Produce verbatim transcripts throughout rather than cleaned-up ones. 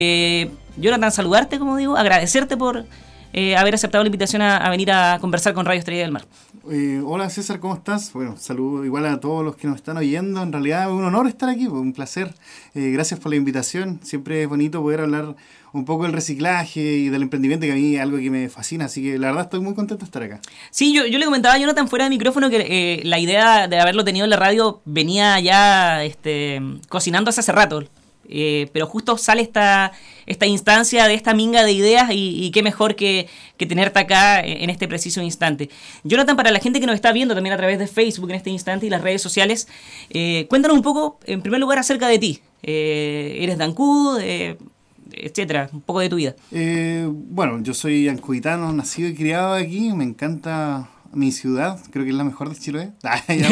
Eh, Jonathan, saludarte, como digo, agradecerte por eh, haber aceptado la invitación a, a venir a conversar con Radio Estrella del Mar. Eh, hola César, ¿cómo estás? Bueno, saludo igual a todos los que nos están oyendo. En realidad es un honor estar aquí, un placer. Eh, gracias por la invitación. Siempre es bonito poder hablar un poco del reciclaje y del emprendimiento, que a mí es algo que me fascina. Así que la verdad estoy muy contento de estar acá. Sí, yo, yo le comentaba a Jonathan fuera de micrófono que eh, la idea de haberlo tenido en la radio venía ya este, cocinándose hace rato. Eh, pero justo sale esta, esta instancia de esta minga de ideas y, y qué mejor que, que tenerte acá en este preciso instante. Jonathan, para la gente que nos está viendo también a través de Facebook en este instante y las redes sociales, eh, cuéntanos un poco, en primer lugar, acerca de ti. Eh, ¿Eres de Ancud? Eh, etcétera, un poco de tu vida. Eh, bueno, yo soy ancuditano, nacido y criado aquí. Me encanta mi ciudad, creo que es la mejor de Chiloé. Ah, ya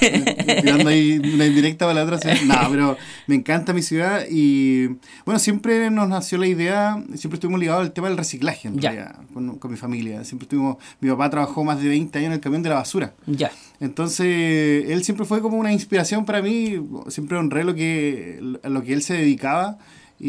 va, tirando ahí una indirecta para la otra ciudad. No, pero me encanta mi ciudad y bueno, siempre nos nació la idea, siempre estuvimos ligados al tema del reciclaje en ya. realidad, con, con mi familia. Siempre estuvimos, mi papá trabajó más de veinte años en el camión de la basura. Ya. Entonces, él siempre fue como una inspiración para mí, siempre honré lo que, a lo que él se dedicaba.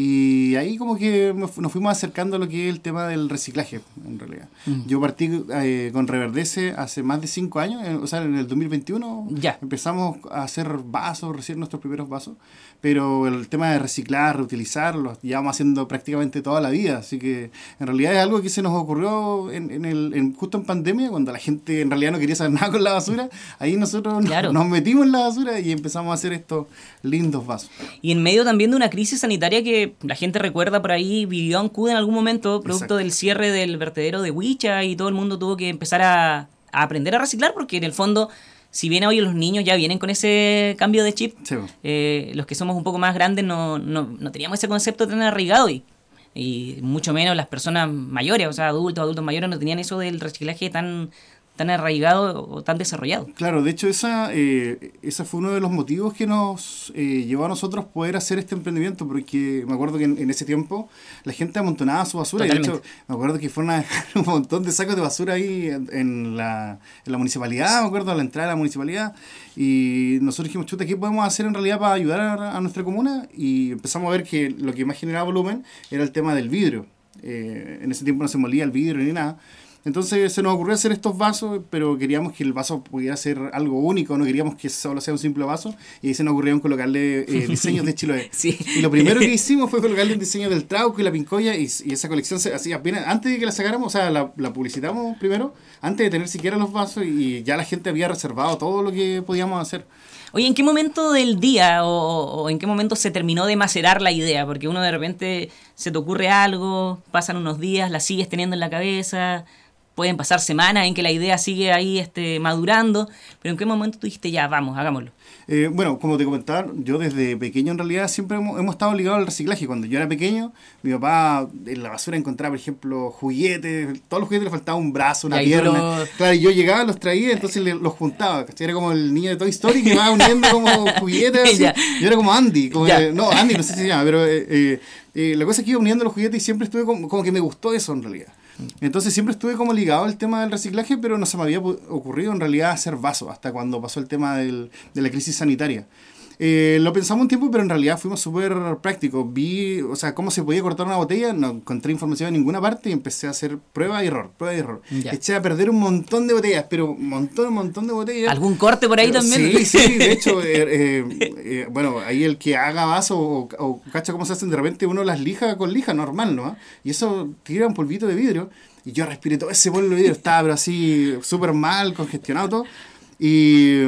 Y ahí como que nos fuimos acercando a lo que es el tema del reciclaje, en realidad. Mm. Yo partí eh, con Reverdece hace más de cinco años, eh, o sea, en el dos mil veintiuno ya. Empezamos a hacer vasos, recién nuestros primeros vasos, pero el tema de reciclar, reutilizar, los llevamos haciendo prácticamente toda la vida, así que en realidad es algo que se nos ocurrió en, en el, en, justo en pandemia, cuando la gente en realidad no quería saber nada con la basura, ahí nosotros claro. nos, nos metimos en la basura y empezamos a hacer estos lindos vasos. Y en medio también de una crisis sanitaria que la gente recuerda por ahí, vivió Ancud en algún momento, producto Exacto. del cierre del vertedero de Huicha, y todo el mundo tuvo que empezar a, a aprender a reciclar, porque en el fondo, si bien hoy los niños ya vienen con ese cambio de chip, sí. eh, los que somos un poco más grandes no, no, no teníamos ese concepto tan arraigado, y, y mucho menos las personas mayores, o sea, adultos, adultos mayores, no tenían eso del reciclaje tan... tan arraigado o tan desarrollado. Claro, de hecho esa eh, ese fue uno de los motivos que nos eh, llevó a nosotros poder hacer este emprendimiento, porque me acuerdo que en, en ese tiempo la gente amontonaba su basura. Totalmente. Y de hecho me acuerdo que fueron a dejar un montón de sacos de basura ahí en, en, la, en la municipalidad, me acuerdo, a la entrada de la municipalidad, y nosotros dijimos, chuta, ¿qué podemos hacer en realidad para ayudar a, a nuestra comuna? Y empezamos a ver que lo que más generaba volumen era el tema del vidrio. Eh, en ese tiempo no se molía el vidrio ni nada. Entonces se nos ocurrió hacer estos vasos, pero queríamos que el vaso pudiera ser algo único, no queríamos que solo sea un simple vaso, y ahí se nos ocurrió colocarle eh, diseños de Chiloé. Sí. Y lo primero que hicimos fue colocarle un diseño del trauco y la pincoya, y, y esa colección se hacía apenas, antes de que la sacáramos, o sea, la, la publicitamos primero, antes de tener siquiera los vasos, y ya la gente había reservado todo lo que podíamos hacer. Oye, ¿en qué momento del día o, o en qué momento se terminó de macerar la idea? Porque uno de repente se te ocurre algo, pasan unos días, la sigues teniendo en la cabeza... Pueden pasar semanas en que la idea sigue ahí este, madurando, pero ¿en qué momento tú dijiste, ya, vamos, hagámoslo? Eh, bueno, como te comentaba, yo desde pequeño en realidad siempre hemos, hemos estado ligados al reciclaje. Cuando yo era pequeño, mi papá en la basura encontraba, por ejemplo, juguetes, todos los juguetes le faltaba un brazo, una pierna. Lo... Claro, y yo llegaba, los traía, entonces le, los juntaba. ¿Cachai? Era como el niño de Toy Story que va uniendo como juguetes así. Yo era como Andy, como el, no, Andy no sé si se llama, pero eh, eh, eh, la cosa es que iba uniendo los juguetes y siempre estuve como, como que me gustó eso en realidad. Entonces siempre estuve como ligado al tema del reciclaje, pero no se me había ocurrido en realidad hacer vasos hasta cuando pasó el tema del, de la crisis sanitaria. Eh, lo pensamos un tiempo, pero en realidad fuimos súper prácticos. Vi, o sea, cómo se podía cortar una botella, no encontré información en ninguna parte y empecé a hacer prueba y error, prueba y error. Ya. Eché a perder un montón de botellas, pero un montón, un montón de botellas. ¿Algún corte por ahí pero, también? Sí, sí, de hecho, eh, eh, eh, bueno, ahí el que haga vaso o, o cacha cómo se hacen, de repente uno las lija con lija, normal, ¿no? Y eso tira un polvito de vidrio. Y yo respiré todo ese polvo de vidrio, estaba pero así súper mal, congestionado todo. Y...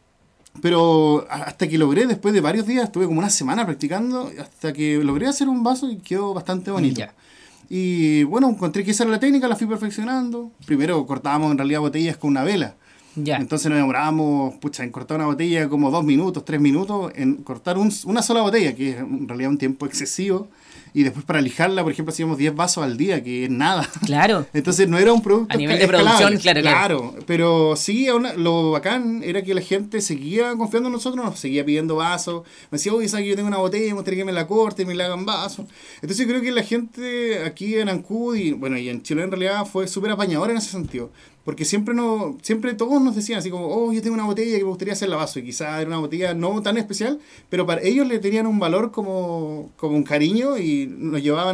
Pero hasta que logré, después de varios días, estuve como una semana practicando, hasta que logré hacer un vaso y quedó bastante bonito. Ya. Y bueno, encontré que esa era la técnica, la fui perfeccionando. Primero cortábamos en realidad botellas con una vela. Ya. Entonces nos demorábamos, pucha, en cortar una botella como dos minutos, tres minutos, en cortar un, una sola botella, que es en realidad un tiempo excesivo. Y después para lijarla, por ejemplo, hacíamos diez vasos al día, que es nada. Claro. Entonces no era un producto a nivel de producción, claro, claro. Claro, pero sí, una, lo bacán era que la gente seguía confiando en nosotros, nos seguía pidiendo vasos. Me decía, oye, ¿sabes que yo tengo una botella? Me gustaría que me la corte y me la hagan vasos. Entonces yo creo que la gente aquí en Ancud y, bueno, y en Chile en realidad fue súper apañadora en ese sentido. porque siempre no, siempre todos nos decían así como, oh, yo tengo una botella que me gustaría hacerla vaso, y quizás era una botella no tan especial, pero para ellos le tenían un valor como, como un cariño y nos llevaban